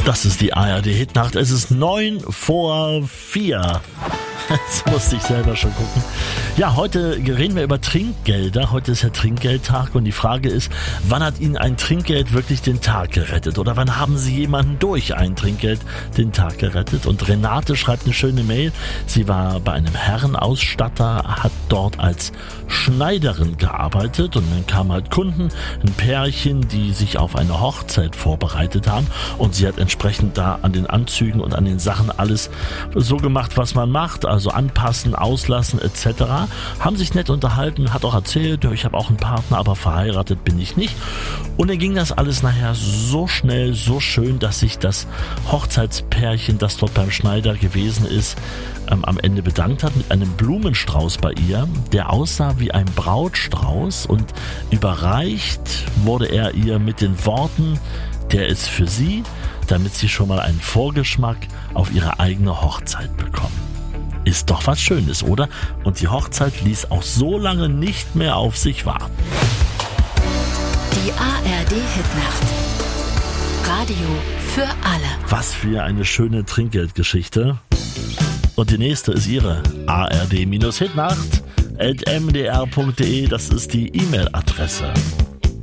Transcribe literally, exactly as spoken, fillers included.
Das ist die A R D-Hitnacht. Es ist neun vor vier. Jetzt musste ich selber schon gucken. Ja, heute reden wir über Trinkgelder. Heute ist ja Trinkgeldtag und die Frage ist, wann hat Ihnen ein Trinkgeld wirklich den Tag gerettet? Oder wann haben Sie jemanden durch ein Trinkgeld den Tag gerettet? Und Renate schreibt eine schöne Mail. Sie war bei einem Herrenausstatter, hat dort als Schneiderin gearbeitet und dann kamen halt Kunden, ein Pärchen, die sich auf eine Hochzeit vorbereitet haben und sie hat entsprechend da an den Anzügen und an den Sachen alles so gemacht, was man macht, also anpassen, auslassen et cetera. Haben sich nett unterhalten, hat auch erzählt, ich habe auch einen Partner, aber verheiratet bin ich nicht. Und dann ging das alles nachher so schnell, so schön, dass sich das Hochzeitspärchen, das dort beim Schneider gewesen ist, ähm, am Ende bedankt hat mit einem Blumenstrauß bei ihr, der aussah wie ein Brautstrauß und überreicht wurde er ihr mit den Worten, der ist für sie, damit sie schon mal einen Vorgeschmack auf ihre eigene Hochzeit bekommen. Ist doch was Schönes, oder? Und die Hochzeit ließ auch so lange nicht mehr auf sich warten. Die A R D-Hitnacht. Radio für alle. Was für eine schöne Trinkgeldgeschichte. Und die nächste ist Ihre A R D-Hitnacht at m d r punkt d e. Das ist die E-Mail-Adresse.